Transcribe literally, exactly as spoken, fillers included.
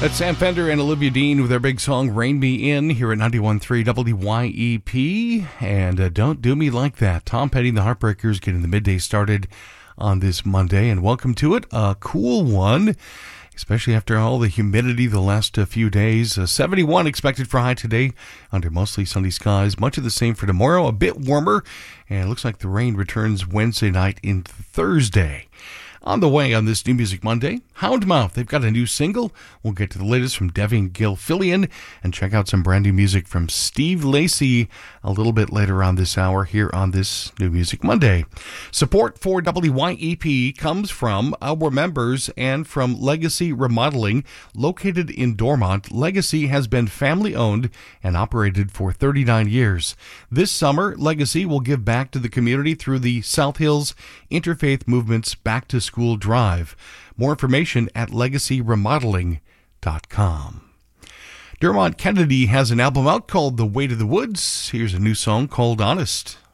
That's Sam Fender and Olivia Dean with their big song Rain Me In here at ninety-one point three W Y E P. And uh, Don't Do Me Like That. Tom Petty and the Heartbreakers getting the midday started on this Monday. And welcome to it. A cool one, especially after all the humidity the last uh, few days. Uh, seventy-one expected for high today under mostly sunny skies. Much of the same for tomorrow. A bit warmer. And it looks like the rain returns Wednesday night into Thursday. On the way on this New Music Monday, Houndmouth. They've got a new single. We'll get to the latest from Devian Gilfillian and check out some brand new music from Steve Lacy a little bit later on this hour here on this New Music Monday. Support for W Y E P comes from our members and from Legacy Remodeling. Located in Dormont, Legacy has been family-owned and operated for thirty-nine years. This summer, Legacy will give back to the community through the South Hills Interfaith Movement's Back to School Drive. More information at legacy remodeling dot com. Dermot Kennedy has an album out called The Way to the Woods. Here's a new song called Honest.